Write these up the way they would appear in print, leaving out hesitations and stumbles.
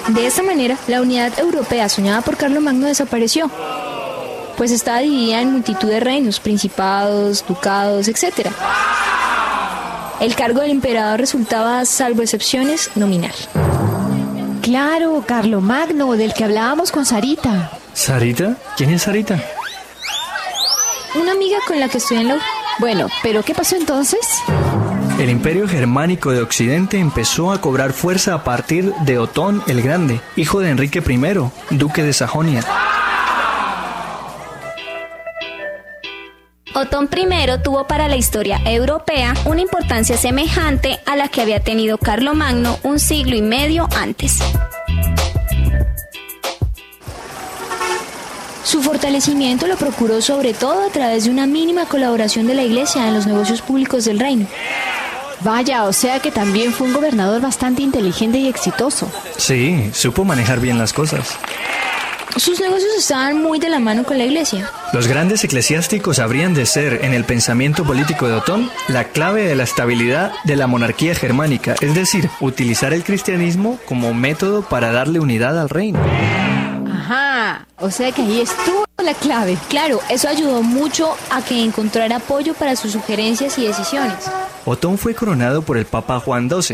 De esta manera, la unidad europea soñada por Carlomagno desapareció, pues estaba dividida en multitud de reinos, principados, ducados, etc. El cargo del emperador resultaba, salvo excepciones, nominal. Claro, Carlomagno, del que hablábamos con Sarita. ¿Sarita? ¿Quién es Sarita? Una amiga con la que estudié en la U. Bueno, ¿pero qué pasó entonces? El imperio germánico de Occidente empezó a cobrar fuerza a partir de Otón el Grande, hijo de Enrique I, duque de Sajonia. Otón I tuvo para la historia europea una importancia semejante a la que había tenido Carlomagno un siglo y medio antes. Su fortalecimiento lo procuró sobre todo a través de una mínima colaboración de la Iglesia en los negocios públicos del reino. Vaya, o sea que también fue un gobernador bastante inteligente y exitoso. Sí, supo manejar bien las cosas. Sus negocios estaban muy de la mano con la Iglesia. Los grandes eclesiásticos habrían de ser, en el pensamiento político de Otón, la clave de la estabilidad de la monarquía germánica, es decir, utilizar el cristianismo como método para darle unidad al reino. Ajá, o sea que ahí estuvo la clave. Claro, eso ayudó mucho a que encontrara apoyo para sus sugerencias y decisiones. Otón fue coronado por el Papa Juan XII.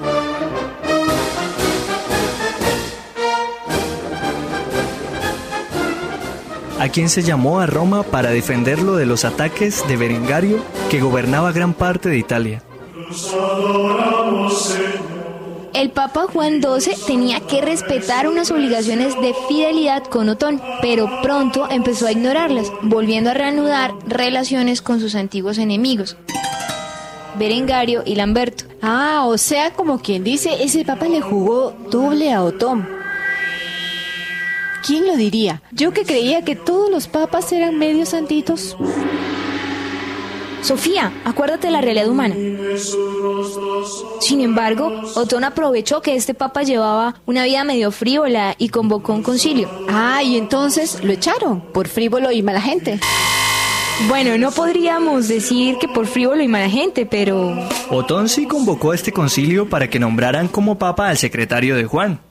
A quien se llamó a Roma para defenderlo de los ataques de Berengario, que gobernaba gran parte de Italia. El Papa Juan XII tenía que respetar unas obligaciones de fidelidad con Otón, pero pronto empezó a ignorarlas, volviendo a reanudar relaciones con sus antiguos enemigos, Berengario y Lamberto. Ah, o sea, como quien dice, ese papa le jugó doble a Otón. ¿Quién lo diría? Yo que creía que todos los papas eran medio santitos. Sofía, acuérdate de la realidad humana. Sin embargo, Otón aprovechó que este papa llevaba una vida medio frívola y convocó un concilio. Ah, y entonces lo echaron por frívolo y mala gente. Bueno, no podríamos decir que por frívolo y mala gente, pero... Otón sí convocó a este concilio para que nombraran como papa al secretario de Juan.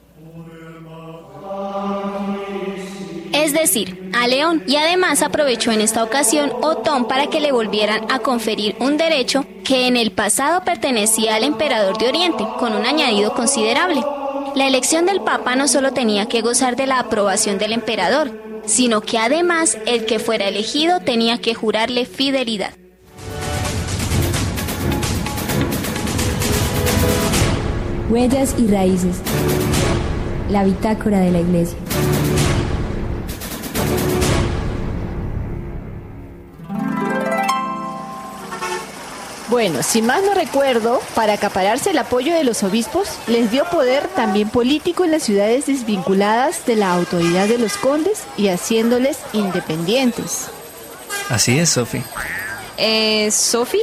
Es decir, a León, y además aprovechó en esta ocasión Otón para que le volvieran a conferir un derecho que en el pasado pertenecía al emperador de Oriente, con un añadido considerable. La elección del papa no solo tenía que gozar de la aprobación del emperador, sino que además el que fuera elegido tenía que jurarle fidelidad. Huellas y raíces. La bitácora de la Iglesia. Bueno, si más no recuerdo, para acapararse el apoyo de los obispos, les dio poder también político en las ciudades desvinculadas de la autoridad de los condes y haciéndoles independientes. Así es, Sofi. ¿Sofi?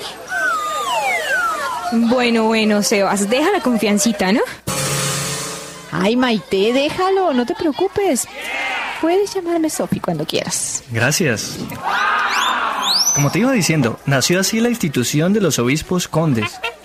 Bueno, Sebas, deja la confiancita, ¿no? Ay, Maite, déjalo, no te preocupes. Puedes llamarme Sofi cuando quieras. Gracias. Como te iba diciendo, nació así la institución de los obispos condes,